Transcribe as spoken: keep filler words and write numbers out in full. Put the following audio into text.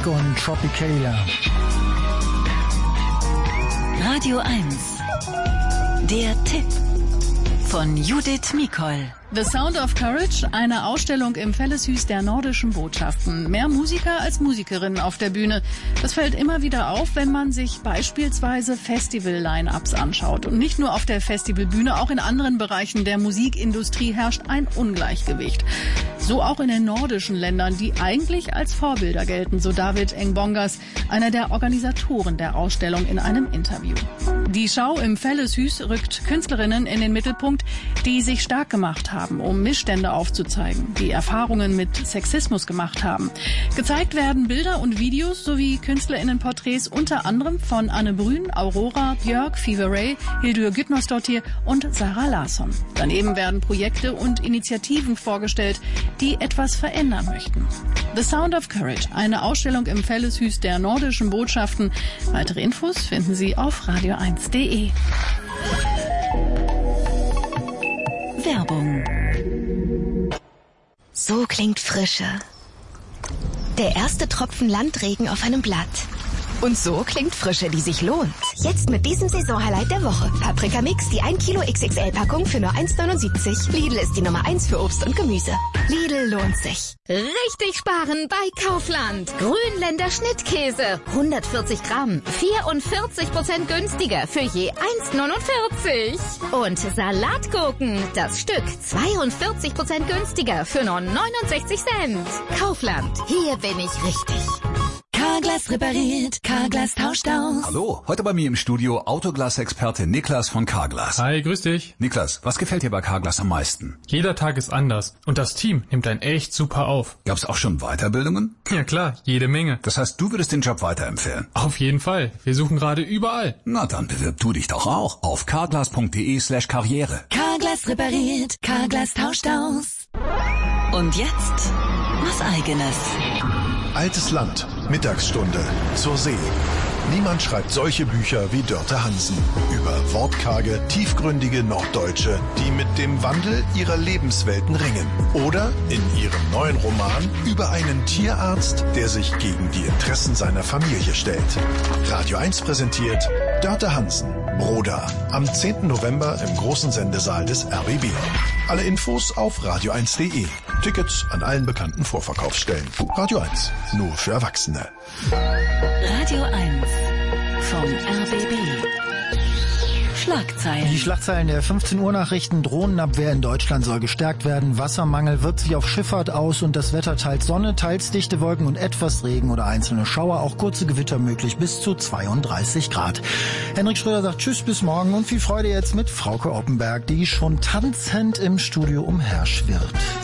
Drake und Tropicalia. Radio eins. Der Tipp von Judith Mikol. The Sound of Courage, eine Ausstellung im Felleshus der nordischen Botschaften. Mehr Musiker als Musikerinnen auf der Bühne. Das fällt immer wieder auf, wenn man sich beispielsweise Festival-Line-Ups anschaut. Und nicht nur auf der Festivalbühne, auch in anderen Bereichen der Musikindustrie herrscht ein Ungleichgewicht. So auch in den nordischen Ländern, die eigentlich als Vorbilder gelten, so David Engbongas, einer der Organisatoren der Ausstellung in einem Interview. Die Schau im Felleshus rückt Künstlerinnen in den Mittelpunkt, die sich stark gemacht haben, um Missstände aufzuzeigen, die Erfahrungen mit Sexismus gemacht haben. Gezeigt werden Bilder und Videos sowie KünstlerInnenporträts unter anderem von Anne Brün, Aurora, Björk, Fever Ray, Hildur Gudnadóttir und Zara Larsson. Daneben werden Projekte und Initiativen vorgestellt, die etwas verändern möchten. The Sound of Courage, eine Ausstellung im Felleshus der nordischen Botschaften. Weitere Infos finden Sie auf radio eins punkt de. Werbung. So klingt Frische. Der erste Tropfen Landregen auf einem Blatt. Und so klingt Frische, die sich lohnt. Jetzt mit diesem Saisonhighlight der Woche. Paprika Mix, die ein Kilo X X L-Packung für nur eins neunundsiebzig. Lidl ist die Nummer eins für Obst und Gemüse. Lidl lohnt sich. Richtig sparen bei Kaufland. Grünländer Schnittkäse. hundertvierzig Gramm. vierundvierzig Prozent günstiger für je eins neunundvierzig. Und Salatgurken. Das Stück zweiundvierzig Prozent günstiger für nur neunundsechzig Cent. Kaufland. Hier bin ich richtig. Carglass repariert, Carglass tauscht aus. Hallo, heute bei mir im Studio Autoglas-Experte Niklas von Carglass. Hi, grüß dich. Niklas, was gefällt dir bei Carglass am meisten? Jeder Tag ist anders und das Team nimmt einen echt super auf. Gab's auch schon Weiterbildungen? Ja klar, jede Menge. Das heißt, du würdest den Job weiterempfehlen? Auf jeden Fall. Wir suchen gerade überall. Na dann bewirb du dich doch auch auf carglass punkt de slash karriere. Carglass repariert, Carglass tauscht aus. Und jetzt was Eigenes. Altes Land, Mittagsstunde, zur See. Niemand schreibt solche Bücher wie Dörte Hansen über wortkarge, tiefgründige Norddeutsche, die mit dem Wandel ihrer Lebenswelten ringen. Oder in ihrem neuen Roman über einen Tierarzt, der sich gegen die Interessen seiner Familie stellt. Radio eins präsentiert Dörte Hansen, Broda, am zehnten November im großen Sendesaal des R B B. Alle Infos auf radio eins punkt de. Tickets an allen bekannten Vorverkaufsstellen. Radio eins, nur für Erwachsene. Radio eins vom R B B. Schlagzeilen. Die Schlagzeilen der fünfzehn Uhr Nachrichten. Drohnenabwehr in Deutschland soll gestärkt werden. Wassermangel wirkt sich auf Schifffahrt aus und das Wetter teils Sonne, teils dichte Wolken und etwas Regen oder einzelne Schauer. Auch kurze Gewitter möglich bis zu zweiunddreißig Grad. Henrik Schröder sagt Tschüss, bis morgen und viel Freude jetzt mit Frauke Oppenberg, die schon tanzend im Studio umherschwirrt.